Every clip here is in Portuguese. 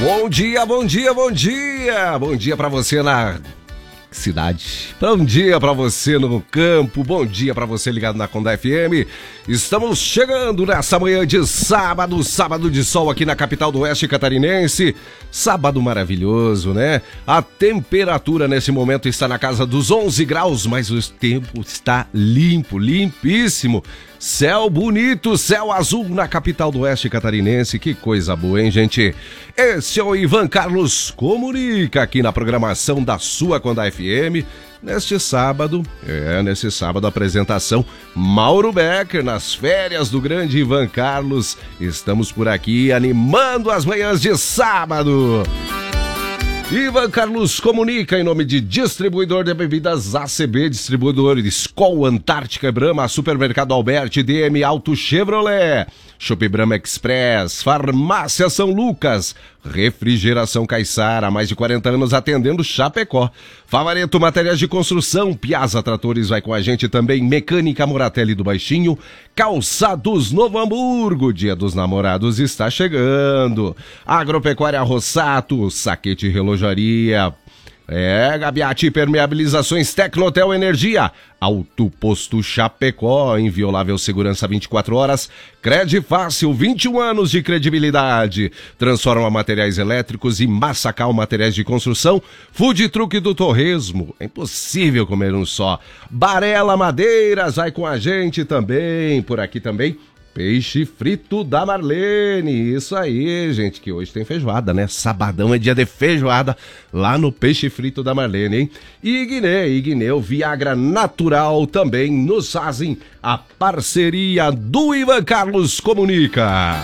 Bom dia, bom dia, bom dia! Bom dia pra você na cidade, bom dia pra você no campo, bom dia pra você ligado na Conda FM. Estamos chegando nessa manhã de sábado, sábado de sol aqui na capital do Oeste Catarinense. Sábado maravilhoso, né? A temperatura nesse momento está na casa dos 11 graus, mas o tempo está limpo, limpíssimo. Céu bonito, céu azul na capital do Oeste Catarinense. Que coisa boa, hein, gente? Esse é o Ivan Carlos Comunica aqui na programação da sua Conda FM. Neste sábado, a apresentação Mauro Becker nas férias do grande Ivan Carlos. Estamos por aqui animando as manhãs de sábado. Ivan Carlos Comunica em nome de Distribuidor de Bebidas ACB, Distribuidor Skol, Antártica e Brahma, Supermercado Alberti, DM Auto Chevrolet, Chopp Brahma Express, Farmácia São Lucas, Refrigeração Caiçara, há mais de 40 anos atendendo Chapecó, Favareto Materiais de Construção, Piazza Tratores vai com a gente também, Mecânica Moratelli do Baixinho, Calçados Novo Hamburgo, Dia dos Namorados está chegando, Agropecuária Rossato, Saquete Relojaria, Gabiati Permeabilizações, Tecnotel Energia, Auto Posto Chapecó, inviolável segurança 24 horas, Credifácil, 21 anos de credibilidade, Transforma Materiais Elétricos e Massacal Materiais de Construção, Food Truck do Torresmo, é impossível comer um só, Barela Madeiras, vai com a gente também, por aqui também, Peixe Frito da Marlene, isso aí, gente, que hoje tem feijoada, né? Sabadão é dia de feijoada lá no Peixe Frito da Marlene, hein? E Igneu, Viagra Natural também nos fazem a parceria do Ivan Carlos Comunica.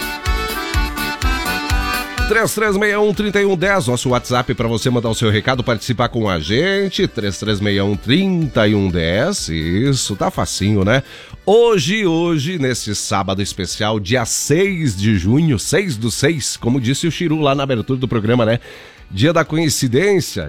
3361-3110, nosso WhatsApp para você mandar o seu recado, participar com a gente, 3361-3110, isso, tá facinho, né? Hoje, nesse sábado especial, dia 6 de junho, 6/6, como disse o Chiru lá na abertura do programa, né? Dia da coincidência,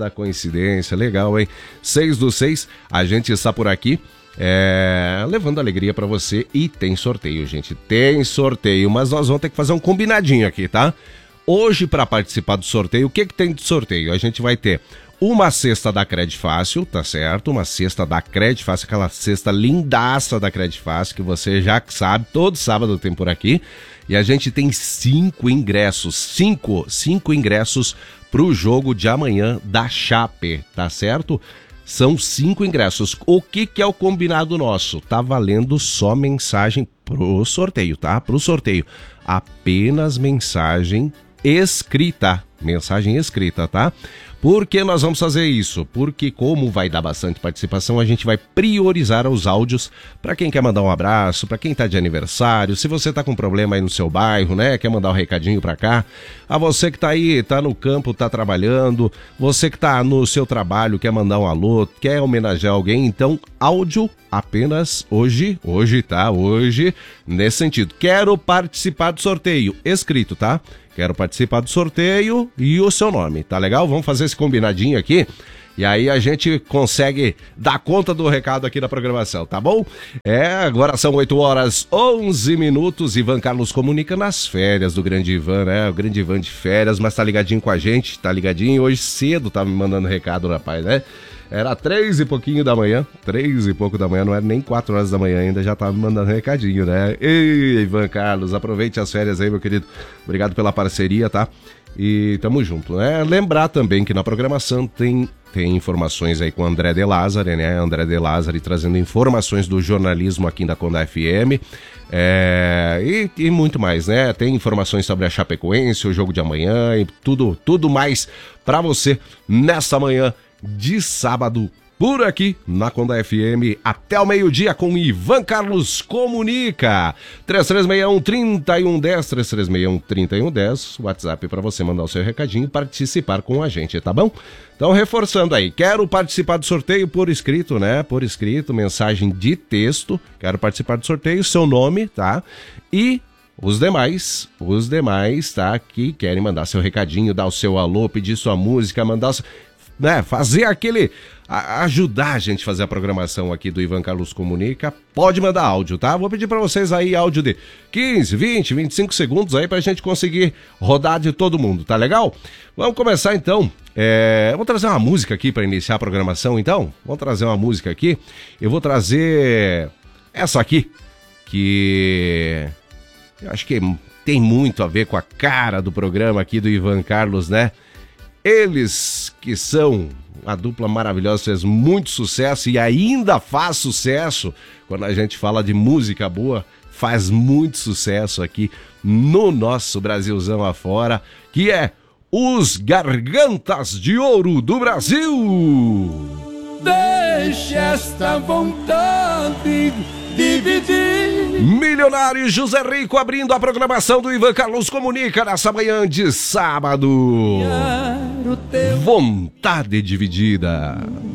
legal, hein? 6/6, a gente está por aqui, levando alegria pra você e tem sorteio, gente, mas nós vamos ter que fazer um combinadinho aqui, tá? Hoje, para participar do sorteio, o que tem de sorteio? A gente vai ter uma cesta da Credifácil, tá certo? Uma cesta da Credifácil, aquela cesta lindaça da Credifácil, que você já sabe, todo sábado tem por aqui. E a gente tem 5 ingressos, 5 ingressos pro jogo de amanhã da Chape, tá certo? São 5 ingressos. O que é o combinado nosso? Tá valendo só mensagem pro sorteio, tá? Pro sorteio. Apenas mensagem escrita, tá? Por que nós vamos fazer isso? Porque como vai dar bastante participação, a gente vai priorizar os áudios para quem quer mandar um abraço, para quem tá de aniversário, se você tá com problema aí no seu bairro, né, quer mandar um recadinho para cá, a você que tá aí, tá no campo, tá trabalhando, você que tá no seu trabalho, quer mandar um alô, quer homenagear alguém, então áudio apenas hoje, nesse sentido. Quero participar do sorteio, escrito, tá? Quero participar do sorteio e o seu nome, tá legal? Vamos fazer esse combinadinho aqui e aí a gente consegue dar conta do recado aqui da programação, tá bom? Agora são 8h11, Ivan Carlos Comunica nas férias do grande Ivan, né? O grande Ivan de férias, mas tá ligadinho com a gente, tá ligadinho? Hoje cedo tá me mandando recado, rapaz, né? Era 3 e pouquinho da manhã, 3 e pouco da manhã, não era nem 4 horas da manhã ainda, já tava me mandando recadinho, né? Ei, Ivan Carlos, aproveite as férias aí, meu querido. Obrigado pela parceria, tá? E tamo junto, né? Lembrar também que na programação tem informações aí com o André De Lázari, né? André De Lázari trazendo informações do jornalismo aqui da Conda FM. E muito mais, né? Tem informações sobre a Chapecoense, o jogo de amanhã e tudo mais pra você nessa manhã de sábado por aqui na Conda FM até o meio-dia com Ivan Carlos Comunica. 3361-3110, 3361-3110, WhatsApp para você mandar o seu recadinho e participar com a gente, tá bom? Então, reforçando aí, quero participar do sorteio por escrito, né? Por escrito, mensagem de texto, quero participar do sorteio, seu nome, tá? E os demais, tá? Que querem mandar seu recadinho, dar o seu alô, pedir sua música, mandar né, fazer aquele... ajudar a gente a fazer a programação aqui do Ivan Carlos Comunica, pode mandar áudio, tá? Vou pedir pra vocês aí áudio de 15, 20, 25 segundos aí pra gente conseguir rodar de todo mundo, tá legal? Vamos começar então. Vou trazer uma música aqui pra iniciar a programação então. Vamos trazer uma música aqui. Eu vou trazer essa aqui, que eu acho que tem muito a ver com a cara do programa aqui do Ivan Carlos, né? Eles que são uma dupla maravilhosa, fez muito sucesso e ainda faz sucesso. Quando a gente fala de música boa, faz muito sucesso aqui no nosso Brasilzão afora, que é os Gargantas de Ouro do Brasil. Deixa esta vontade dividir. Milionário José Rico abrindo a programação do Ivan Carlos Comunica nessa manhã de sábado. Vontade dividida.